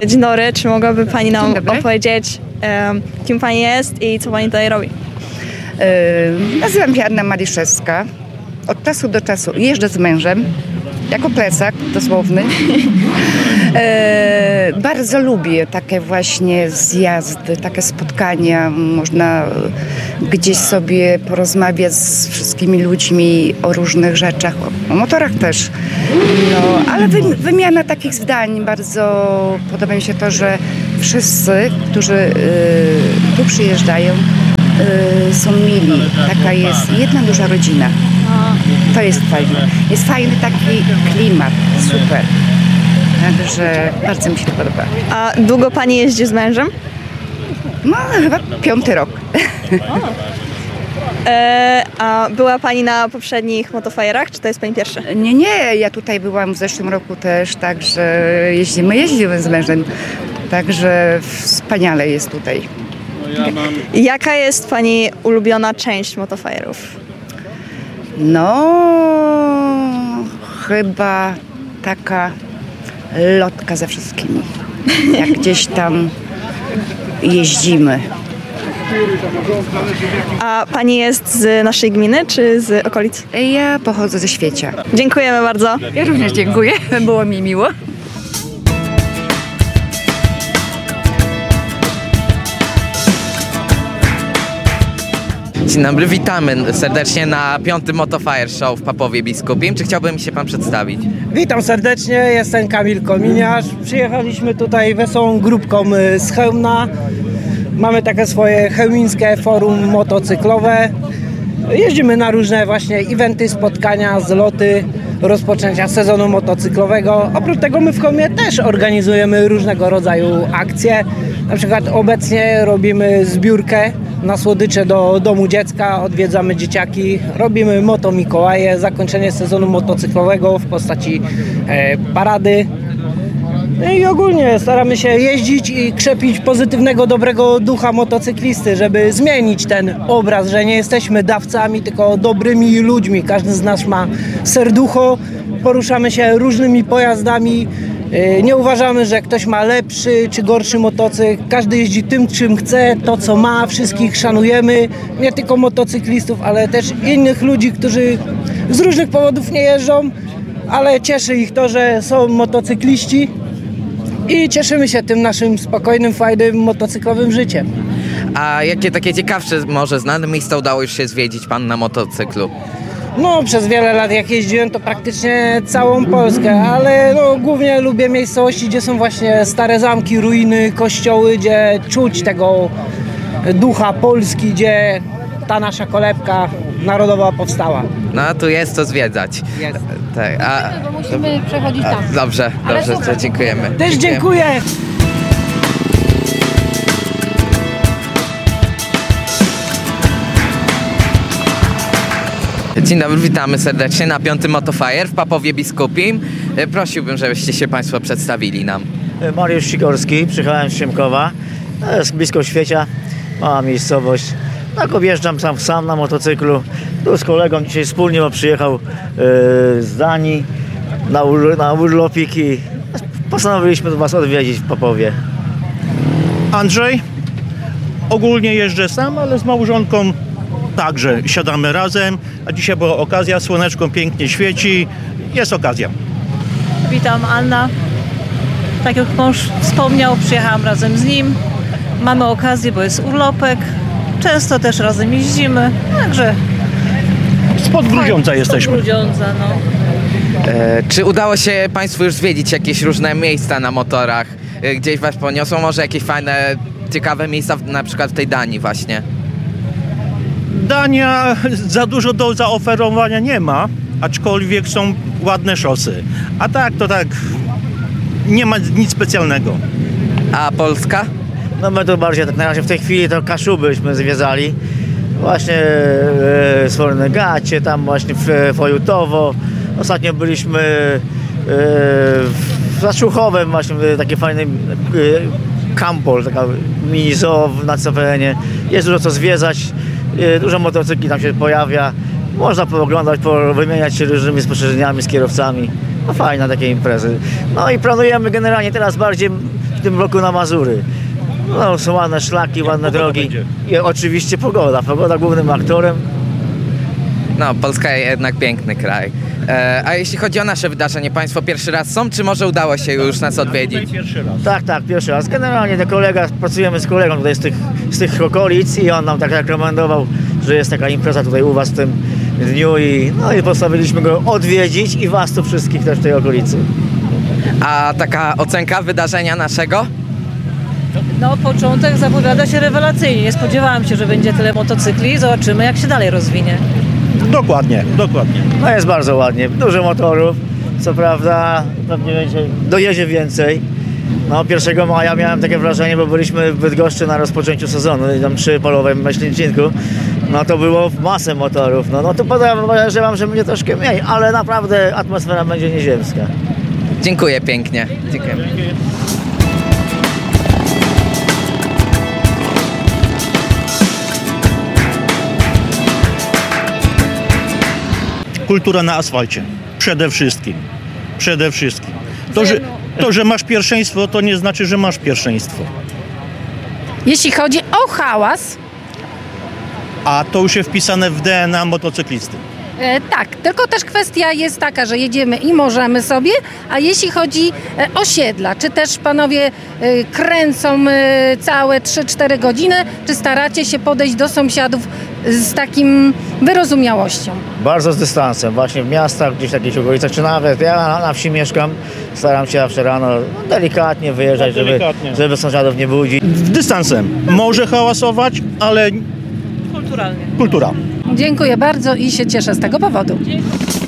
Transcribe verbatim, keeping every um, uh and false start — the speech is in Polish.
Dzień dobry, czy mogłaby Pani nam opowiedzieć, um, kim Pani jest i co Pani tutaj robi? Yy, nazywam się Anna Maliszewska. Od czasu do czasu jeżdżę z mężem, jako plecak dosłowny. yy, bardzo lubię takie właśnie zjazdy, takie spotkania. Można gdzieś sobie porozmawiać z wszystkimi ludźmi o różnych rzeczach, o, o motorach też. No, ale wy, wymiana takich zdań, bardzo podoba mi się to, że wszyscy, którzy yy, tu przyjeżdżają, yy, są mili. Taka jest jedna duża rodzina. To jest fajne. Jest fajny taki klimat, super. Także bardzo mi się to podoba. A długo Pani jeździ z mężem? No chyba piąty rok. E, a była Pani na poprzednich motofajerach, czy to jest Pani pierwszy? Nie, nie, ja tutaj byłam w zeszłym roku też, także jeździmy, jeździmy z mężem. Także wspaniale jest tutaj. Jaka jest Pani ulubiona część motofajerów? No, chyba taka lotka ze wszystkimi. Jak gdzieś tam jeździmy. A Pani jest z naszej gminy, czy z okolic? Ja pochodzę ze Świecia. Dziękujemy bardzo. Ja również dziękuję, było mi miło. Dzień dobry, witamy serdecznie na piątym Motofire Show w Papowie Biskupim. Czy chciałby mi się Pan przedstawić? Witam serdecznie, jestem Kamil Kominiarz. Przyjechaliśmy tutaj wesołą grupką z Chełmna. Mamy takie swoje chełmińskie forum motocyklowe. Jeździmy na różne właśnie eventy, spotkania, zloty, rozpoczęcia sezonu motocyklowego. Oprócz tego my w Chełmie też organizujemy różnego rodzaju akcje. Na przykład obecnie robimy zbiórkę na słodycze do domu dziecka, odwiedzamy dzieciaki, robimy Moto Mikołaje, zakończenie sezonu motocyklowego w postaci e, parady. No i ogólnie staramy się jeździć i krzepić pozytywnego, dobrego ducha motocyklisty, żeby zmienić ten obraz, że nie jesteśmy dawcami, tylko dobrymi ludźmi. Każdy z nas ma serducho, poruszamy się różnymi pojazdami. Nie uważamy, że ktoś ma lepszy czy gorszy motocykl. Każdy jeździ tym, czym chce, to co ma. Wszystkich szanujemy. Nie tylko motocyklistów, ale też innych ludzi, którzy z różnych powodów nie jeżdżą, ale cieszy ich to, że są motocykliści i cieszymy się tym naszym spokojnym, fajnym, motocyklowym życiem. A jakie takie ciekawsze, może znane miejsca udało już się zwiedzić Pan na motocyklu? No, przez wiele lat jak jeździłem, to praktycznie całą Polskę, ale no, głównie lubię miejscowości, gdzie są właśnie stare zamki, ruiny, kościoły, gdzie czuć tego ducha Polski, gdzie ta nasza kolebka narodowa powstała. No, tu jest co zwiedzać. Jest. Tak, a... To musimy przechodzić tam. Dobrze, dobrze, to dziękujemy. Też dziękuję! Dzień dobry, witamy serdecznie na piątym Motofire w Papowie Biskupim. Prosiłbym, żebyście się Państwo przedstawili nam. Mariusz Sikorski, przyjechałem z Siemkowa, to jest blisko Świecia, mała miejscowość. Tak objeżdżam sam, sam na motocyklu, tu z kolegą dzisiaj wspólnie, bo przyjechał yy, z Danii na, ur, na urlopik i postanowiliśmy Was odwiedzić w Papowie. Andrzej, ogólnie jeżdżę sam, ale z małżonką także siadamy razem, a dzisiaj była okazja, słoneczko pięknie świeci, jest okazja. Witam, Anna. Tak jak mąż wspomniał, przyjechałam razem z nim. Mamy okazję, bo jest urlopek. Często też razem jeździmy, także... Spod Grudziądza jesteśmy. Spod Grudziądza, no. E, czy udało się Państwu już zwiedzić jakieś różne miejsca na motorach? E, gdzieś Was poniosło? Może jakieś fajne, ciekawe miejsca, w, na przykład w tej Danii właśnie? Dania za dużo do zaoferowania nie ma, aczkolwiek są ładne szosy. A tak, to tak, nie ma nic specjalnego. A Polska? No my to bardziej tak na razie w tej chwili to Kaszubyśmy zwiedzali. Właśnie e, Sforne Gacie, tam właśnie w Fojutowo. Ostatnio byliśmy e, w Zaszuchowem, właśnie takie fajne e, kampol, taka mini zoo na Ceferenie. Jest dużo co zwiedzać, e, dużo motocykli tam się pojawia. Można pooglądać, wymieniać się różnymi spostrzeżeniami z kierowcami. No fajne takie imprezy. No i planujemy generalnie teraz bardziej w tym roku na Mazury. No, są ładne szlaki, ładne drogi. Będzie. I oczywiście pogoda. Pogoda głównym aktorem. No, Polska jednak piękny kraj. E, a jeśli chodzi o nasze wydarzenie, Państwo pierwszy raz są, czy może udało się już nas odwiedzić? Pierwszy raz. Tak, tak, pierwszy raz. Generalnie to kolega, pracujemy z kolegą tutaj z tych, z tych okolic i on nam tak rekomendował, że jest taka impreza tutaj u was w tym dniu i, no i postanowiliśmy go odwiedzić i was tu wszystkich też w tej okolicy. A taka ocenka wydarzenia naszego? No, początek zapowiada się rewelacyjnie. Nie spodziewałam się, że będzie tyle motocykli. Zobaczymy, jak się dalej rozwinie. Dokładnie, dokładnie. No jest bardzo ładnie, dużo motorów, co prawda pewnie będzie, dojedzie więcej. No pierwszego maja miałem takie wrażenie, bo byliśmy w Bydgoszczy na rozpoczęciu sezonu, tam przy polowym Myślincinku. No to było masę motorów, no, no to podejrzewam, że będzie troszkę mniej, ale naprawdę atmosfera będzie nieziemska. Dziękuję pięknie. Dziękuję. Kultura na asfalcie. Przede wszystkim. Przede wszystkim. To że, to, że masz pierwszeństwo, to nie znaczy, że masz pierwszeństwo. Jeśli chodzi o hałas, A to już jest wpisane w D N A motocyklisty. e, tak, tylko też kwestia jest taka, że jedziemy i możemy sobie, a jeśli chodzi e, o siedla, czy też panowie e, kręcą e, całe trzy cztery godziny, czy staracie się podejść do sąsiadów z takim wyrozumiałością? Bardzo z dystansem, właśnie w miastach, gdzieś w jakichś okolicach, czy nawet ja na, na wsi mieszkam, staram się zawsze rano no, delikatnie wyjeżdżać, No, delikatnie. Żeby, żeby sąsiadów nie budzić. Dystansem. Może hałasować, ale Kulturalnie. kultura. Dziękuję bardzo i się cieszę z tego powodu. Dziękuję.